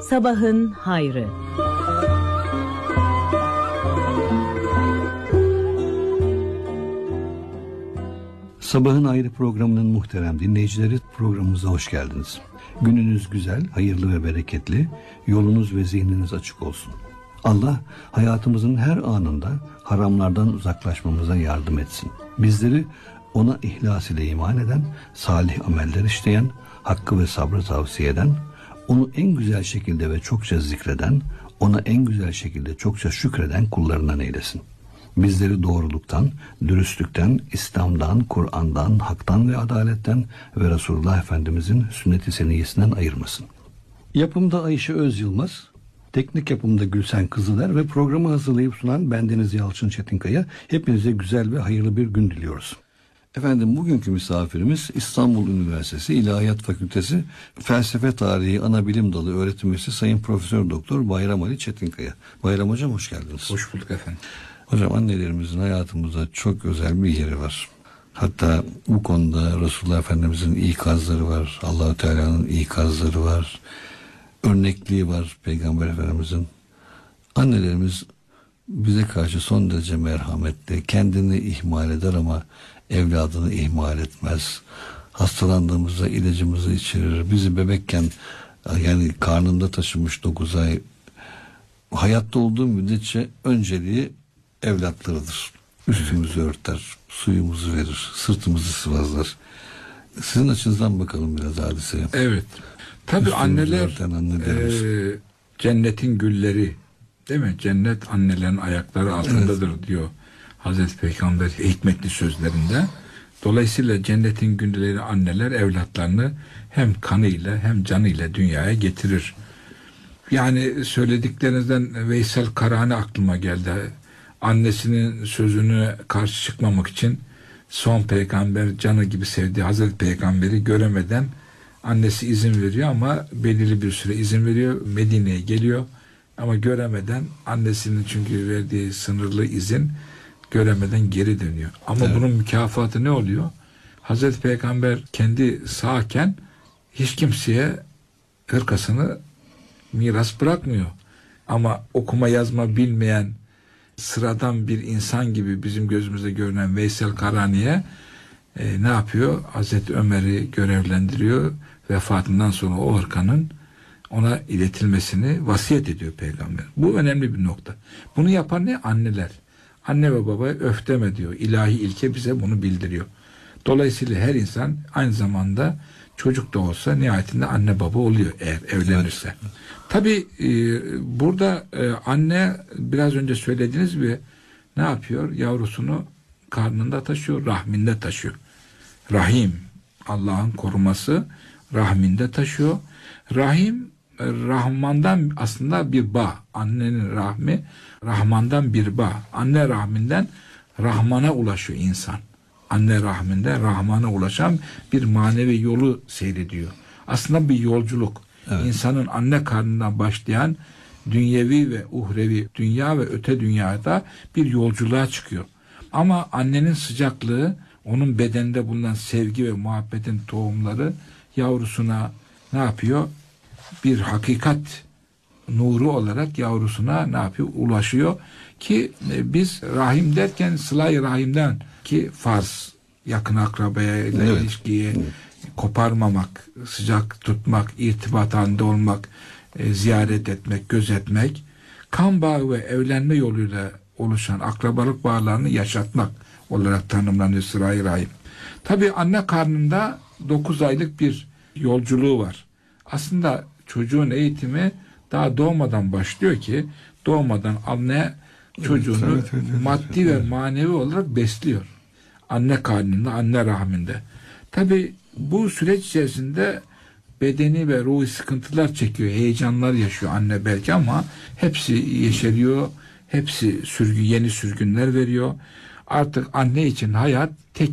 Sabahın hayrı. Sabahın Hayrı programının muhterem dinleyicileri, programımıza hoş geldiniz. Gününüz güzel, hayırlı ve bereketli, yolunuz ve zihniniz açık olsun. Allah hayatımızın her anında haramlardan uzaklaşmamıza yardım etsin. Bizleri ona ihlas ile iman eden, salih ameller işleyen, hakkı ve sabrı tavsiye eden, onu en güzel şekilde ve çokça zikreden, ona en güzel şekilde çokça şükreden kullarından eylesin. Bizleri doğruluktan, dürüstlükten, İslam'dan, Kur'an'dan, haktan ve adaletten ve Resulullah Efendimizin sünnet-i seniyyesinden ayırmasın. Yapımda Ayşe Özyılmaz, teknik yapımda Gülsen Kızıler ve programı hazırlayıp sunan bendeniz Yalçın Çetinkaya. Hepinize güzel ve hayırlı bir gün diliyoruz. Efendim, bugünkü misafirimiz İstanbul Üniversitesi İlahiyat Fakültesi Felsefe Tarihi Anabilim Dalı öğretim üyesi Sayın Profesör Doktor Bayram Ali Çetinkaya. Bayram Hocam, hoş geldiniz. Hoş bulduk efendim. Hocam, annelerimizin hayatımızda çok özel bir yeri var. Hatta bu konuda Resulullah Efendimizin ikazları var. Allah-u Teala'nın ikazları var. Örnekliği var Peygamber Efendimizin. Annelerimiz bize karşı son derece merhametli. Kendini ihmal eder ama evladını ihmal etmez. Hastalandığımızda ilacımızı içirir. Bizi bebekken, yani karnında taşımış 9 ay, hayatta olduğu müddetçe önceliği evlatlarıdır. Üstümüzü örter, suyumuzu verir, sırtımızı sıvazlar. Sizin açınızdan bakalım biraz hadiseye. Evet. Tabii anneler cennetin gülleri, değil mi? Cennet annelerin ayakları altındadır, evet, diyor Hazreti Peygamber hikmetli sözlerinde. Dolayısıyla cennetin gülleri anneler evlatlarını hem kanıyla hem canıyla dünyaya getirir. Yani söylediklerinizden Veysel Karani aklıma geldi. Annesinin sözüne karşı çıkmamak için son peygamber, canı gibi sevdiği Hazreti Peygamberi göremeden annesi izin veriyor ama belirli bir süre izin veriyor. Medine'ye geliyor ama göremeden, annesinin çünkü verdiği sınırlı izin, göremeden geri dönüyor. Ama evet, bunun mükafatı ne oluyor? Hazreti Peygamber kendi sağken hiç kimseye hırkasını miras bırakmıyor. Ama okuma yazma bilmeyen sıradan bir insan gibi bizim gözümüzde görünen Veysel Karani'ye ne yapıyor? Hazreti Ömer'i görevlendiriyor. Vefatından sonra o hırkanın ona iletilmesini vasiyet ediyor Peygamber. Bu önemli bir nokta. Bunu yapan ne? Anneler. Anne ve babaya öf deme diyor. İlahi ilke bize bunu bildiriyor. Dolayısıyla her insan aynı zamanda, çocuk da olsa nihayetinde anne baba oluyor eğer evlenirse. Evet. Tabii burada anne, biraz önce söylediğiniz gibi, ne yapıyor? Yavrusunu karnında taşıyor, rahminde taşıyor. Rahim, Allah'ın koruması, rahminde taşıyor. Rahim, Rahman'dan aslında bir bağ. Annenin rahmi, Rahman'dan bir bağ. Anne rahminden Rahman'a ulaşıyor insan. Anne rahminde Rahman'a ulaşan bir manevi yolu seyrediyor. Aslında bir yolculuk. Evet. İnsanın anne karnından başlayan dünyevi ve uhrevi, dünya ve öte dünyada bir yolculuğa çıkıyor. Ama annenin sıcaklığı, onun bedeninde bulunan sevgi ve muhabbetin tohumları yavrusuna ne yapıyor? Bir hakikat nuru olarak yavrusuna ne yapıyor? Ulaşıyor ki biz rahim derken sıla-i rahimden, ki farz, yakın akrabaya ile evet, ilişkiyi evet, koparmamak, sıcak tutmak, irtibat halinde olmak, ziyaret etmek, gözetmek, kan bağı ve evlenme yoluyla oluşan akrabalık bağlarını yaşatmak olarak tanımlanıyor sıla-i rahim. Tabii anne karnında 9 aylık bir yolculuğu var. Aslında çocuğun eğitimi daha doğmadan başlıyor ki, doğmadan anne çocuğunu maddi ve manevi olarak besliyor. Anne karnında, anne rahminde. Tabii bu süreç içerisinde bedeni ve ruhi sıkıntılar çekiyor, heyecanlar yaşıyor anne belki, ama hepsi yeşeriyor, hepsi yeni sürgünler veriyor. Artık anne için hayat tek